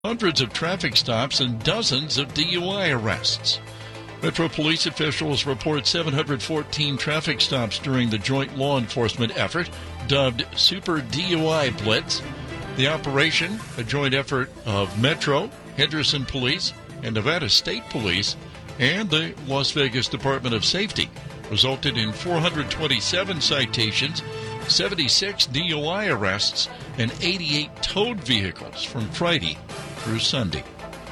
hundreds of traffic stops and dozens of DUI arrests. Metro Police officials report 714 traffic stops during the joint law enforcement effort, dubbed Super DUI Blitz. The operation, a joint effort of Metro, Henderson Police, and Nevada State Police, and the Las Vegas Department of Safety, resulted in 427 citations, 76 DUI arrests, and 88 towed vehicles from Friday through Sunday.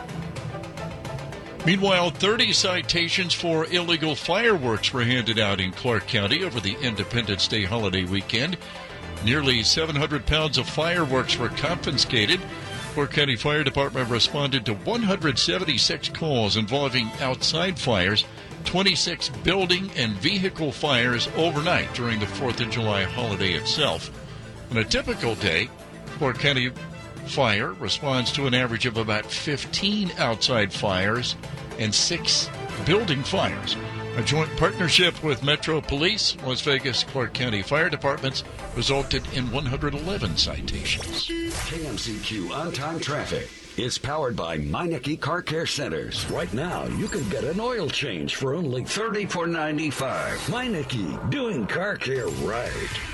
Meanwhile, 30 citations for illegal fireworks were handed out in Clark County over the Independence Day holiday weekend. Nearly 700 pounds of fireworks were confiscated. Clark County Fire Department responded to 176 calls involving outside fires, 26 building and vehicle fires overnight during the 4th of July holiday itself. On a typical day, Clark County Fire responds to an average of about 15 outside fires and 6 building fires. A joint partnership with Metro Police, Las Vegas, Clark County Fire Departments resulted in 111 citations. KMCQ on-time traffic is powered by Meineke Car Care Centers. Right now, you can get an oil change for only $34.95. Meineke, doing car care right.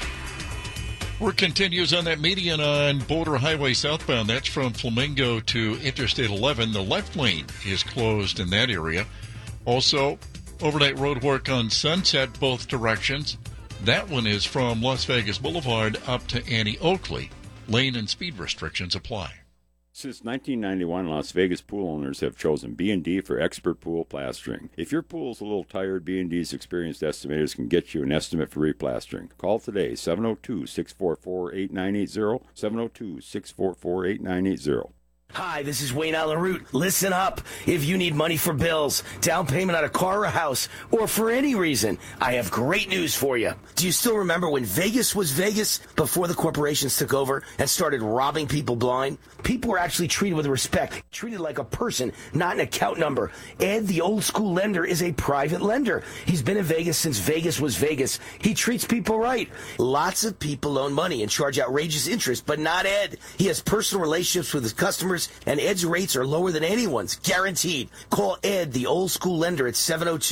Work continues on that median on Boulder Highway southbound. That's from Flamingo to Interstate 11. The left lane is closed in that area. Also, overnight road work on Sunset both directions. That one is from Las Vegas Boulevard up to Annie Oakley. Lane and speed restrictions apply. Since 1991, Las Vegas pool owners have chosen B&D for expert pool plastering. If your pool is a little tired, B&D's experienced estimators can get you an estimate for replastering. Call today, 702-644-8980, 702-644-8980. Hi, this is Wayne Allen Root. Listen up. If you need money for bills, down payment on a car or a house, or for any reason, I have great news for you. Do you still remember when Vegas was Vegas before the corporations took over and started robbing people blind? People were actually treated with respect, treated like a person, not an account number. Ed, the old school lender, is a private lender. He's been in Vegas since Vegas was Vegas. He treats people right. Lots of people loan money and charge outrageous interest, but not Ed. He has personal relationships with his customers, and Ed's rates are lower than anyone's, guaranteed. Call Ed, the old school lender, at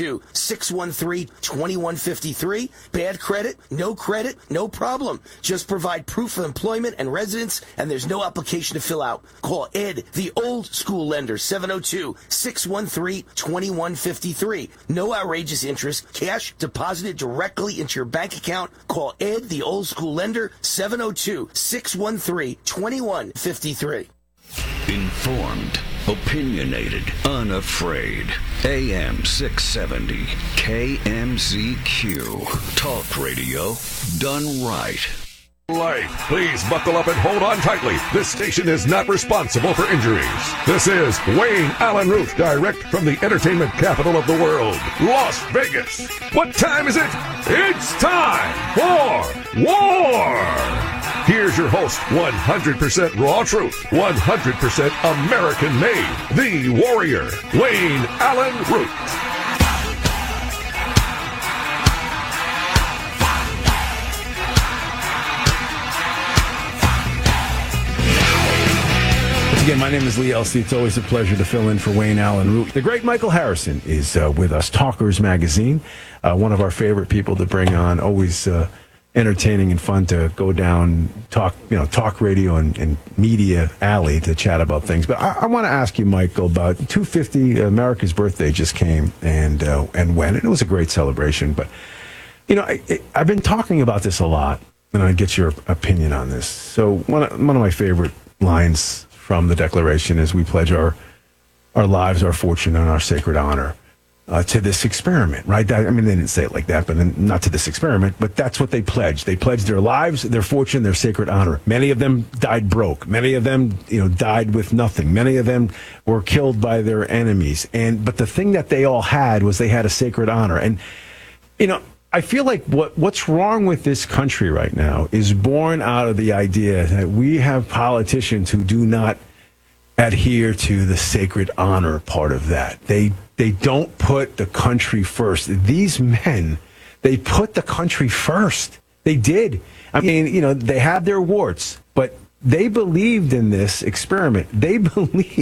702-613-2153. Bad credit, no problem. Just provide proof of employment and residence, and there's no application to fill out. Call Ed, the old school lender, 702-613-2153. No outrageous interest, cash deposited directly into your bank account. Call Ed, the old school lender, 702-613-2153. Informed, opinionated, unafraid. AM 670, KMZQ. Talk radio done right. Please buckle up and hold on tightly. This station is not responsible for injuries. This is Wayne Allen Root, direct from the entertainment capital of the world, Las Vegas. What time is it? It's time for war! Here's your host, 100% raw truth, 100% American made, the warrior, Wayne Allen Root. Again, my name is Lee Elsie. It's always a pleasure to fill in for Wayne Allen Root. The great Michael Harrison is with us. Talkers Magazine, one of our favorite people to bring on. Always entertaining and fun to go down talk radio and media alley to chat about things. But I want to ask you, Michael, about 250. America's birthday just came and went, and it was a great celebration. But I've been talking about this a lot, and I get your opinion on this. So one of my favorite lines from the Declaration is we pledge our lives, our fortune, and our sacred honor to this experiment, right? I mean, they didn't say it like that, but not to this experiment, but that's what they pledged. They pledged their lives, their fortune, their sacred honor. Many of them died broke. Many of them, died with nothing. Many of them were killed by their enemies. But the thing that they all had was they had a sacred honor. And, I feel like what's wrong with this country right now is born out of the idea that we have politicians who do not adhere to the sacred honor part of that. They don't put the country first. These men, they put the country first. They did. I mean, they had their warts, but they believed in this experiment. They believed